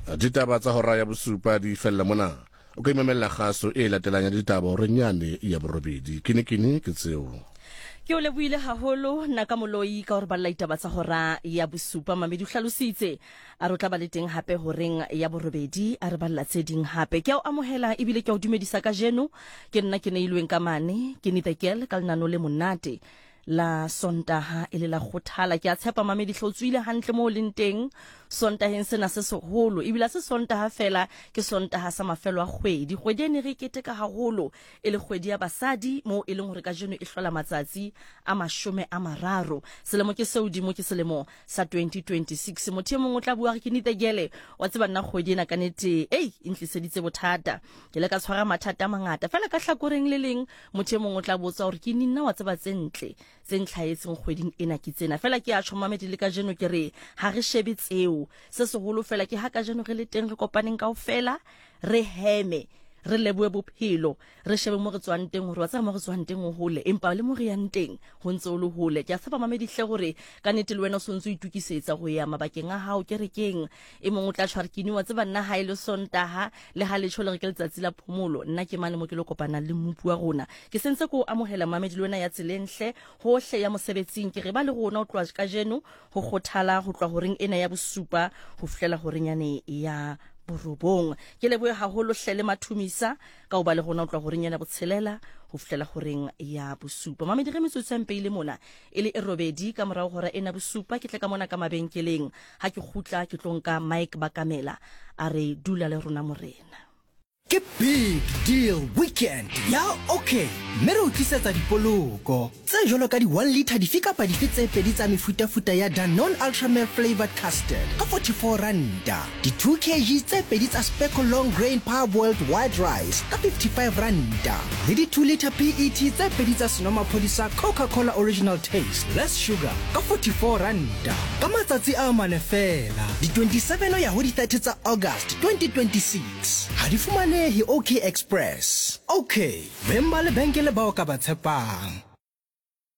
ditaba tsa hora ya bosupa di fella mona o ka imamela kgaso e latelang ya ditaba re nyane ya borobedi ke tseo ke o leboile haholo naka moloi ka hore ba ditaba tsa hora ya bosupa mamedi hlalositse a re tla ba le teng hape horeng ya borobedi a re balla tse ding hape ke o amohela ebile ke o dumedisa ka jeno ke nna ke neilweng ka mane ke nitekel ka lenano le monate la sontaha ele la khothala ke a tshepa mamedi hlotswile hantle mo leng teng sontaheng sena se seholo ebile se sontaha fela ke sontaha sa mafelo a kgwedi ene re keteka haholo ele kgwedi ya basadi mo e leng hore ka jeno e hlola matsatsi a 30 selemo ke seudimo ke selemo sa 2026 motho mongwe o tla bua ke nitegele wa tseba nna kgwedi ena ka nete intliseditse bothata ke le ka tshwara mathata a mangata fela ka hlakoreng le leng motho mongwe o tla botsa hore ke nna wa tseba tsentle tsentlhaetseng kgweding ena ke tsena fela ke a tshomamedi le ka jeno ke re ha re shebe tseo se seholo fela ke ha ka jeno re le teng re kopaneng kaofela re heme re leboe bophelo re shebe mo re tswang teng hore wa tsaya mo re tswang teng o hole empa le mo re yang teng ho ntse o le hole ke a tshepa mamedi hle gore ka nete le wena o sontse o itukisetsa go ya mabakeng a hao ke rekeng e mongwe o tla tshwara kini wa tseba nna ha ile sontaha le ha le tshole re ke letsatsi la phomolo nna ke mane mo ke le kopana le mmupu wa rona ke sentse ko amohela mamedi le wena ya tselenhle hohle ya mosebetsing ke re ba le rona o tlwa ka jeno ho khothala ho tlwa horeng ena ya bosupa ho fihlela horeng yane ya borobong ke leboe haholo hlele mathumisa ka o ba le gona o tla go renyana botshelela ho fihlela horeng ya bosupa mamedi re metsotso ya mpeile mona ele e robedi ka morao hora ena bosupa ke tle ka mona ka mabenkeleng ha ke khutla ke tlonka Mike Bakamela a re dula le rona morena ke big deal weekend ya okay mme re utlisetsa dipoloko tse jolo ka di 1 liter di fika pa di fitse pedi tsa mefuta ya Danone Ultra Male flavored custard ka 44 randa di 2 kg tse pedi tsa Speckle long grain parboiled white rice ka 55 randa le di 2 liter PET tse pedi tsa Sinomaphodi Coca-Cola original taste less sugar ka 44 randa ka matsatsi a mane fela di 27 ya ho di 30 tsa August 2026 ha di fumane hi OK Express. Okay, bemba le benkele ba o ka ba tshepang.